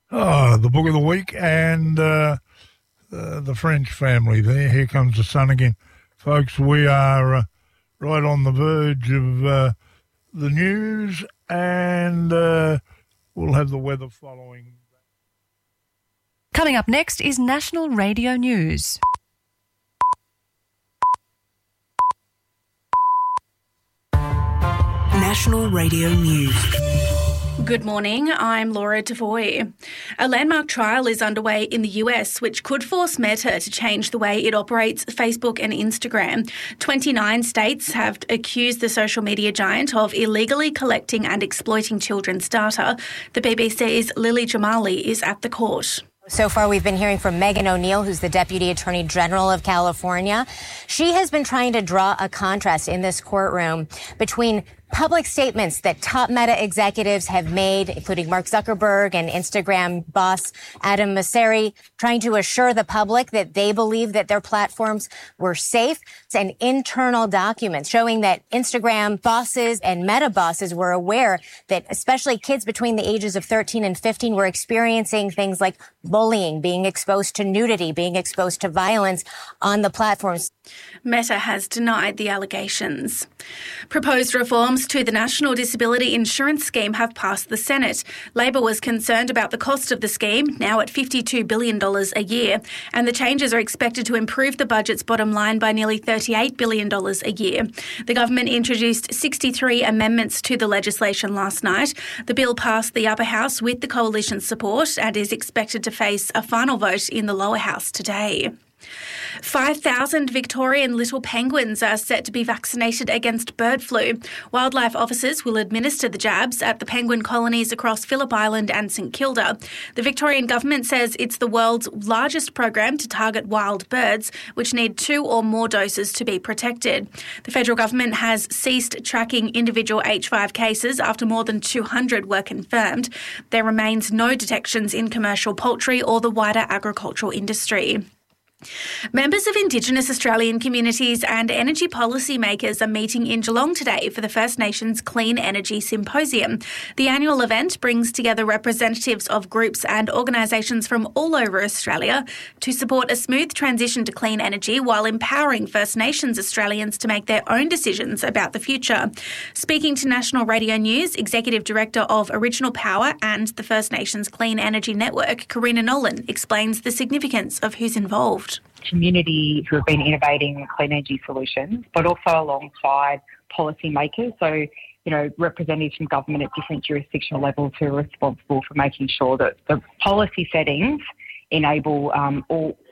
The book of the week and the French family there. Here comes the sun again. Folks, we are right on the verge of the news and we'll have the weather following. Coming up next is National Radio News. National Radio News. Good morning, I'm Laura Devoy. A landmark trial is underway in the US which could force Meta to change the way it operates Facebook and Instagram. 29 states have accused the social media giant of illegally collecting and exploiting children's data. The BBC's Lily Jamali is at the court. So far, we've been hearing from Megan O'Neill, who's the Deputy Attorney General of California. She has been trying to draw a contrast in this courtroom between public statements that top Meta executives have made, including Mark Zuckerberg and Instagram boss Adam Mosseri, trying to assure the public that they believe that their platforms were safe, and internal documents showing that Instagram bosses and Meta bosses were aware that especially kids between the ages of 13 and 15 were experiencing things like bullying, being exposed to nudity, being exposed to violence on the platforms. Meta has denied the allegations. Proposed reforms to the National Disability Insurance Scheme have passed the Senate. Labor was concerned about the cost of the scheme, now at $52 billion a year, and the changes are expected to improve the budget's bottom line by nearly $38 billion a year. The government introduced 63 amendments to the legislation last night. The bill passed the upper house with the coalition's support and is expected to face a final vote in the lower house today. 5,000 Victorian little penguins are set to be vaccinated against bird flu. Wildlife officers will administer the jabs at the penguin colonies across Phillip Island and St Kilda. The Victorian government says it's the world's largest program to target wild birds, which need 2 or more doses to be protected. The federal government has ceased tracking individual H5 cases after more than 200 were confirmed. There remains no detections in commercial poultry or the wider agricultural industry. Members of Indigenous Australian communities and energy policymakers are meeting in Geelong today for the First Nations Clean Energy Symposium. The annual event brings together representatives of groups and organisations from all over Australia to support a smooth transition to clean energy while empowering First Nations Australians to make their own decisions about the future. Speaking to National Radio News, Executive Director of Original Power and the First Nations Clean Energy Network, Karina Nolan, explains the significance of who's involved. Community who have been innovating clean energy solutions, but also alongside policymakers. So, representatives from government at different jurisdictional levels who are responsible for making sure that the policy settings enable all